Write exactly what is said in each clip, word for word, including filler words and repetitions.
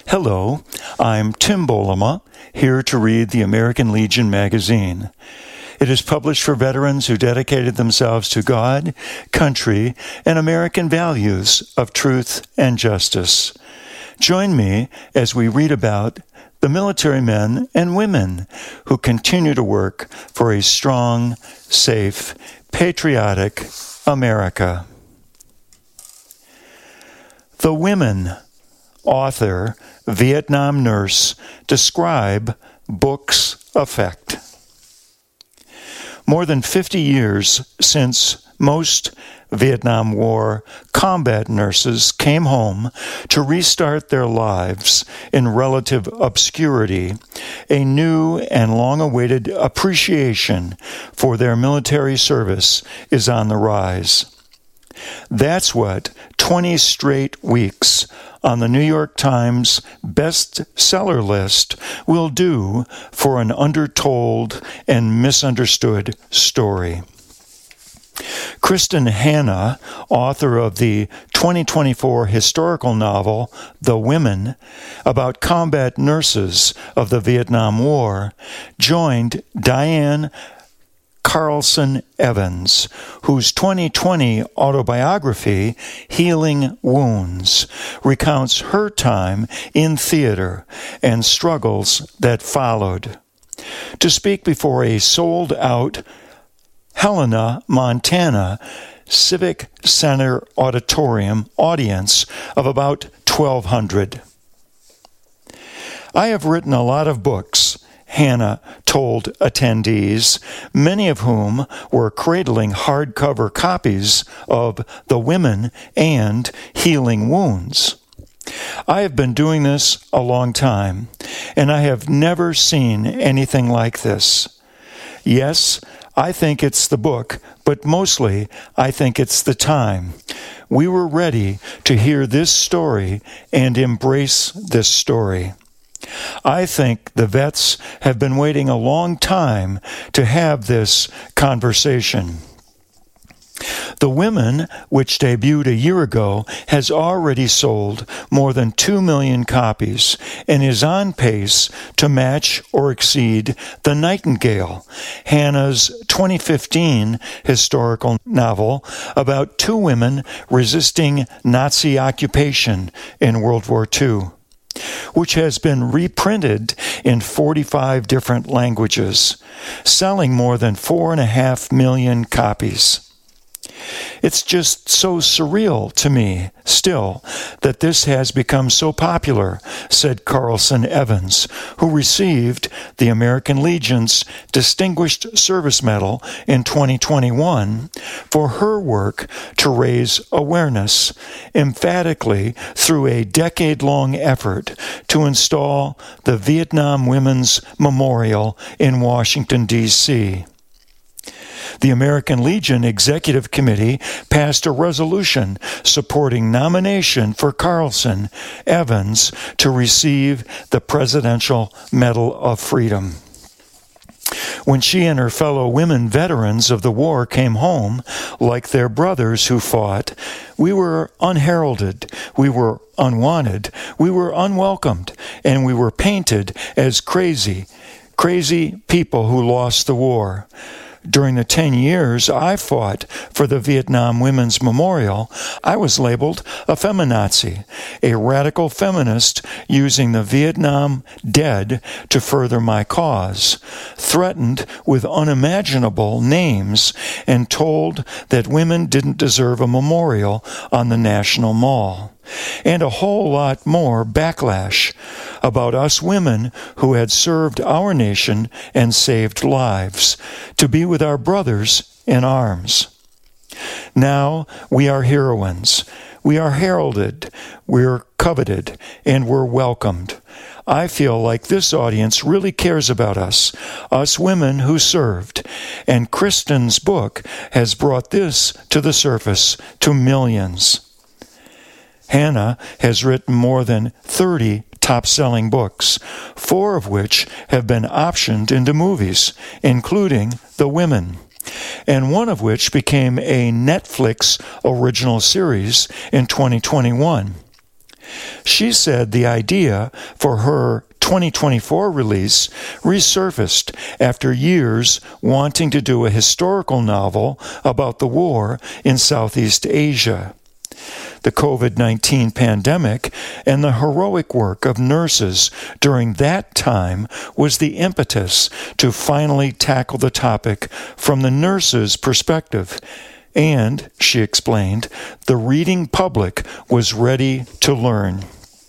Hello, I'm Tim Bolema, here to read the American Legion magazine. It is published for veterans who dedicated themselves to God, country, and American values of truth and justice. Join me as we read about the military men and women who continue to work for a strong, safe, patriotic America. The Women, author, Vietnam nurse, describe book's effect. More than fifty years since most Vietnam War combat nurses came home to restart their lives in relative obscurity, a new and long-awaited appreciation for their military service is on the rise. That's what twenty straight weeks on the New York Times bestseller list will do for an undertold and misunderstood story. Kristin Hannah, author of the twenty twenty-four historical novel The Women, about combat nurses of the Vietnam War, joined Diane Carlson Evans, whose twenty twenty autobiography, Healing Wounds, recounts her time in theater and struggles that followed. To speak before a sold-out Helena, Montana Civic Center auditorium audience of about twelve hundred. I have written a lot of books, Hannah told attendees, many of whom were cradling hardcover copies of The Women and Healing Wounds. I have been doing this a long time, and I have never seen anything like this. Yes, I think it's the book, but mostly I think it's the time. We were ready to hear this story and embrace this story. I think the vets have been waiting a long time to have this conversation. The Women, which debuted a year ago, has already sold more than two million copies and is on pace to match or exceed The Nightingale, Hannah's twenty fifteen historical novel about two women resisting Nazi occupation in World War Two, which has been reprinted in forty-five different languages, selling more than four and a half million copies. It's just so surreal to me, still, that this has become so popular, said Carlson Evans, who received the American Legion's Distinguished Service Medal in twenty twenty-one for her work to raise awareness, emphatically through a decade-long effort to install the Vietnam Women's Memorial in Washington, D C The American Legion Executive Committee passed a resolution supporting nomination for Carlson Evans to receive the Presidential Medal of Freedom. When she and her fellow women veterans of the war came home, like their brothers who fought, we were unheralded, we were unwanted, we were unwelcomed, and we were painted as crazy, crazy people who lost the war. During the ten years I fought for the Vietnam Women's Memorial, I was labeled a feminazi, a radical feminist using the Vietnam dead to further my cause, threatened with unimaginable names, and told that women didn't deserve a memorial on the National Mall. And a whole lot more backlash about us women who had served our nation and saved lives, to be with our brothers in arms. Now we are heroines. We are heralded, we're coveted, and we're welcomed. I feel like this audience really cares about us, us women who served, and Kristin's book has brought this to the surface to millions. Hannah has written more than thirty top-selling books, four of which have been optioned into movies, including The Women, and one of which became a Netflix original series in twenty twenty-one. She said the idea for her twenty twenty-four release resurfaced after years wanting to do a historical novel about the war in Southeast Asia. The covid nineteen pandemic and the heroic work of nurses during that time was the impetus to finally tackle the topic from the nurses' perspective. And, she explained, the reading public was ready to learn.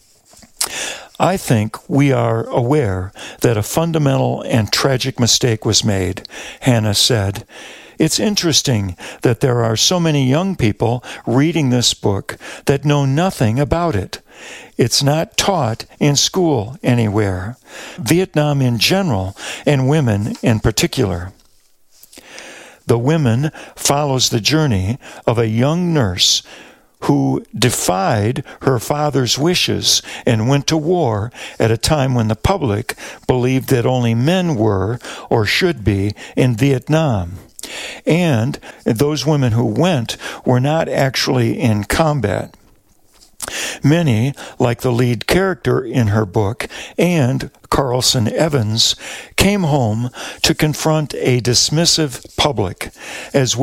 I think we are aware that a fundamental and tragic mistake was made, Hannah said. It's interesting that there are so many young people reading this book that know nothing about it. It's not taught in school anywhere, Vietnam in general and women in particular. The Women follows the journey of a young nurse who defied her father's wishes and went to war at a time when the public believed that only men were or should be in Vietnam. And those women who went were not actually in combat. Many, like the lead character in her book, and Carlson Evans, came home to confront a dismissive public, as